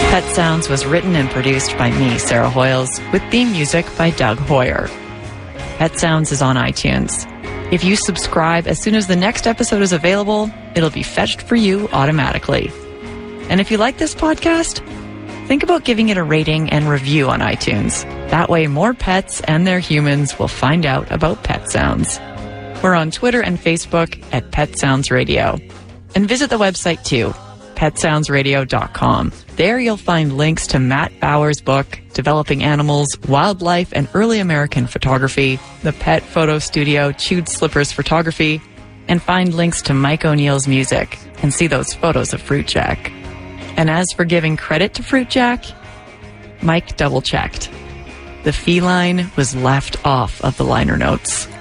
Pet Sounds was written and produced by me, Sarah Hoyles, with theme music by Doug Hoyer. Pet Sounds is on iTunes. If you subscribe as soon as the next episode is available, it'll be fetched for you automatically. And if you like this podcast, think about giving it a rating and review on iTunes. That way more pets and their humans will find out about Pet Sounds. We're on Twitter and Facebook at Pet Sounds Radio. And visit the website too, petsoundsradio.com. There you'll find links to Matt Bauer's book, Developing Animals, Wildlife, and Early American Photography, the pet photo studio Chewed Slippers Photography, and find links to Mike O'Neill's music and see those photos of Fruit Jack. And as for giving credit to Fruit Jack, Mike double-checked. The feline was left off of the liner notes.